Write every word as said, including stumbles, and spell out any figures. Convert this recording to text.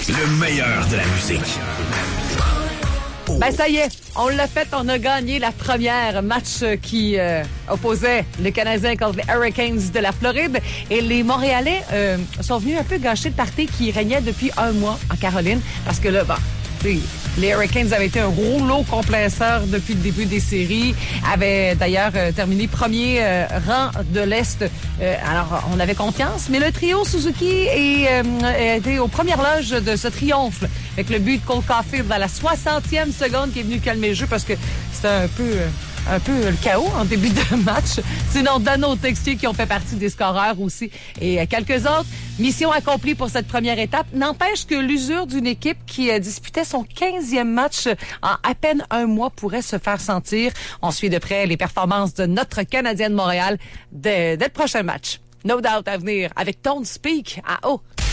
Le meilleur de la musique. Ben ça y est, on l'a fait, on a gagné la première match qui euh, opposait les Canadiens contre les Hurricanes de la Floride. Et les Montréalais euh, sont venus un peu gâcher le party qui régnait depuis un mois en Caroline. Parce que là, bon, les Hurricanes avaient été un rouleau compresseur depuis le début des séries, avaient d'ailleurs euh, terminé premier euh, rang de l'Est. Euh, alors, on avait confiance, mais le trio Suzuki est, euh, était aux premières loges de ce triomphe avec le but de Cole Caulfield à la soixantième seconde qui est venu calmer le jeu parce que c'était un peu... Euh, un peu le chaos en début de match. Sinon, Dano Texier qui ont fait partie des scoreurs aussi et quelques autres. Mission accomplie pour cette première étape. N'empêche que l'usure d'une équipe qui euh, disputait son quinzième match en à peine un mois pourrait se faire sentir. On suit de près les performances de notre Canadien de Montréal dès, dès le prochain match. No Doubt à venir avec Don't Speak à haut.